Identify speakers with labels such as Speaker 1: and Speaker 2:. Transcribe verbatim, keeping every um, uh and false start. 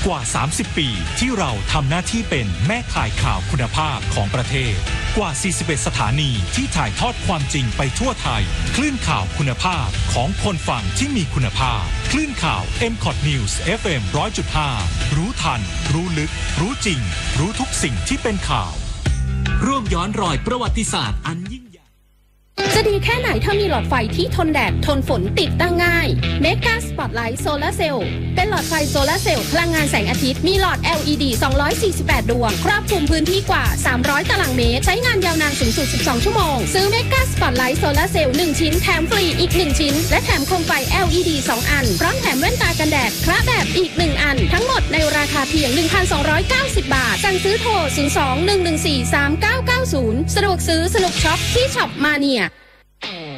Speaker 1: กว่าสามสิบปีที่เราทำหน้าที่เป็นแม่ข่ายข่าวคุณภาพของประเทศกว่าสี่สิบเอ็ดสถานีที่ถ่ายทอดความจริงไปทั่วไทยคลื่นข่าวคุณภาพของคนฟังที่มีคุณภาพคลื่นข่าว เอ็ม คอท News เอฟ เอ็ม หนึ่งร้อยจุดห้า รู้ทันรู้ลึกรู้จริงรู้ทุกสิ่งที่เป็นข่าว
Speaker 2: ร่วมย้อนรอยประวัติศาสตร์อันยิ่งใหญ่
Speaker 3: จะดีแค่ไหนถ้ามีหลอดไฟที่ทนแดดทนฝนติดตั้งง่าย Mega Spotlight Solar Cell เป็นหลอดไฟโซลาร์เซลล์พลังงานแสงอาทิตย์มีหลอด แอล อี ดี สองร้อยสี่สิบแปด ดวงครอบคลุมพื้นที่กว่าสามร้อยตารางเมตรใช้งานยาวนานสูงสุดสิบสองชั่วโมงซื้อ Mega Spotlight Solar Cell หนึ่งชิ้นแถมฟรีอีกหนึ่งชิ้นและแถมโคมไฟ แอล อี ดี สองอันพร้อมแถมแว่นตากันแดดคระแบบอีกหนึ่งอันทั้งหมดในราคาเพียง หนึ่งพันสองร้อยเก้าสิบ บาทสั่งซื้อโทรศูนย์ สอง หนึ่ง หนึ่ง สี่ สาม เก้า เก้า ศูนย์สะดวกซื้อสนุกช็อปที่ช็อปมาเนีย